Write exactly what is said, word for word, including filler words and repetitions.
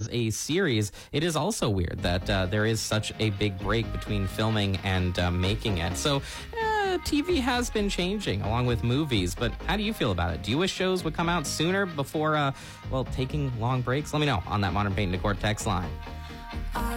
a series, it is also weird that uh, there is such a big break between filming and uh, making it. So uh, T V has been changing along with movies, but how do you feel about it? Do you wish shows would come out sooner before, uh, well, taking long breaks? Let me know on that Modern Paint and Decor text line.